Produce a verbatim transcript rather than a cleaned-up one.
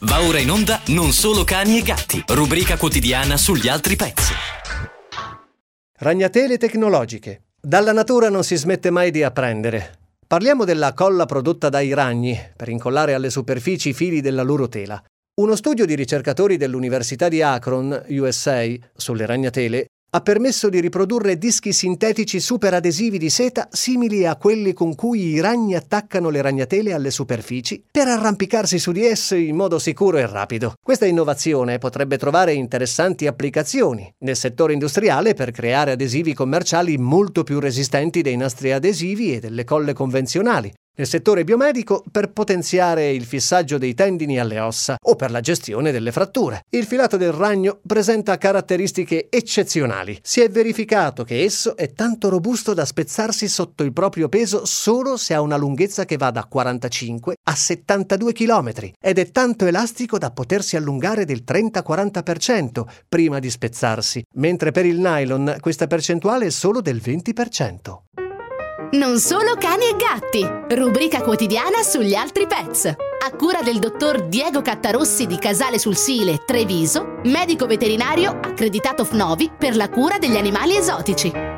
Va ora in onda Non solo cani e gatti, rubrica quotidiana sugli altri pets. Ragnatele tecnologiche. Dalla natura non si smette mai di apprendere. Parliamo della colla prodotta dai ragni per incollare alle superfici i fili della loro tela. Uno studio di ricercatori dell'Università di Akron, U S A, sulle ragnatele ha permesso di riprodurre dischi sintetici superadesivi di seta simili a quelli con cui i ragni attaccano le ragnatele alle superfici per arrampicarsi su di esse in modo sicuro e rapido. Questa innovazione potrebbe trovare interessanti applicazioni nel settore industriale per creare adesivi commerciali molto più resistenti dei nastri adesivi e delle colle convenzionali, nel settore biomedico per potenziare il fissaggio dei tendini alle ossa o per la gestione delle fratture. Il filato del ragno presenta caratteristiche eccezionali. Si è verificato che esso è tanto robusto da spezzarsi sotto il proprio peso solo se ha una lunghezza che va da quarantacinque a settantadue chilometri ed è tanto elastico da potersi allungare del trenta-quaranta per cento prima di spezzarsi, mentre per il nylon questa percentuale è solo del venti per cento. Non solo cani e gatti, rubrica quotidiana sugli altri pets. A cura del dottor Diego Cattarossi di Casale sul Sile, Treviso, medico veterinario accreditato F N O V I per la cura degli animali esotici.